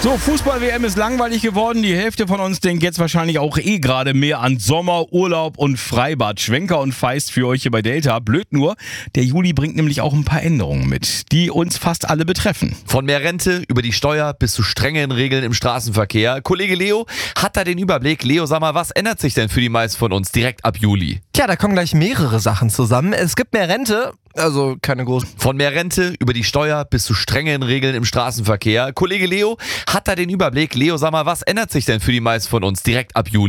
So, Fußball-WM ist langweilig geworden. Die Hälfte von uns denkt jetzt wahrscheinlich auch gerade mehr an Sommer, Urlaub und Freibad. Schwenker und Feist für euch hier bei Delta. Blöd nur, der Juli bringt nämlich auch ein paar Änderungen mit, die uns fast alle betreffen. Von mehr Rente über die Steuer bis zu strengen Regeln im Straßenverkehr. Kollege Leo hat da den Überblick. Leo, sag mal, was ändert sich denn für die meisten von uns direkt ab Juli? Tja, da kommen gleich mehrere Sachen zusammen. Es gibt mehr Rente, also keine großen. Von mehr Rente über die Steuer bis zu strengen Regeln im Straßenverkehr. Kollege Leo hat da den Überblick. Leo, sag mal, was ändert sich denn für die meisten von uns direkt ab Juli?